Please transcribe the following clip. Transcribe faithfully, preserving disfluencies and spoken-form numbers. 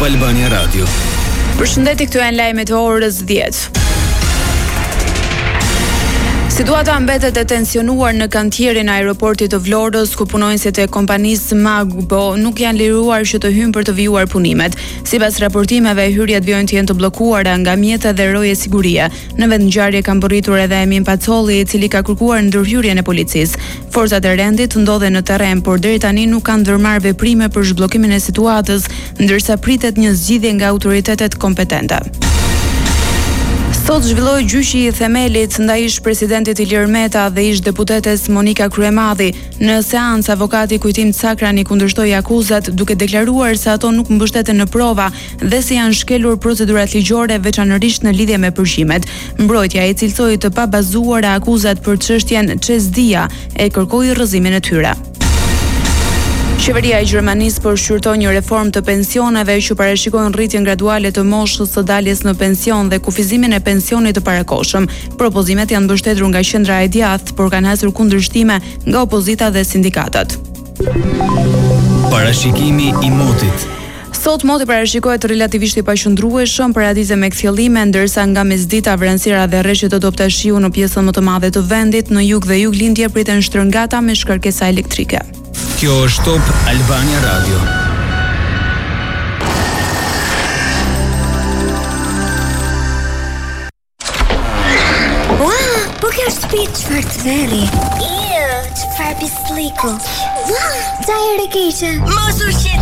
Top Albania Radio. Përshëndetje, këtu janë lajmet e orës dhjetë. Situata mbetet e tensionuar në kantierin e aeroportit të Vlorës, ku punonësit e kompanisë Magbo nuk janë liruar që të hyjnë për të vijuar punimet. Sipas raportimeve, hyrjet vijojnë të jenë të bllokuara nga mjete dhe roje sigurie. Në vend ngjarje ka mbërritur edhe Emin Pacolli, i cili ka kërkuar ndërhyrjen e policisë. Forcat e rendit ndodhen në terren, por deri tani nuk kanë ndërmarrë veprime për zhbllokimin e situatës, ndërsa pritet një zgjidhje nga autoritetet kompetente. Sot zhvilloi gjyqi i themelit ndaj ish presidentit Ilir Meta dhe ish deputetes Monika Kryemadhi. Në seancë, avokati Kujtim Cakrani kundërshtoi akuzat, duke deklaruar se ato nuk mbështeten në prova dhe se janë shkelur procedurat ligjore, veçanërisht në lidhje me përgjimet. Mbrojtja i cilësoi të pabazuara akuzat për çështjen Çezdia e kërkoi rrëzimin e tyre. Qeveria e Gjermanisë po shqyrton një reformë të pensioneve që parashikon rritjen graduale të moshës së daljes në pension dhe kufizimin e pensionit të parakohshëm. Propozimet janë mbështetur nga Qendra e Djathtë, por kanë hasur kundërshtime nga opozita dhe sindikatat. Parashikimi i motit. Sot moti parashikohet relativisht i paqëndrueshëm, paradize me kthjellime, ndërsa nga mesdita vranësira dhe rreshtet të dobta shiu në pjesën më të madhe të vendit. Në jug dhe juglindje priten shtrëngata me shkërkesa elektrike. Kjo është Top Albania Radio. Ua, po kjo është shtëpi çfarë të veri. Iu, çfarë pisliku. Ua, çaj e keqe. Mos u shqetëso.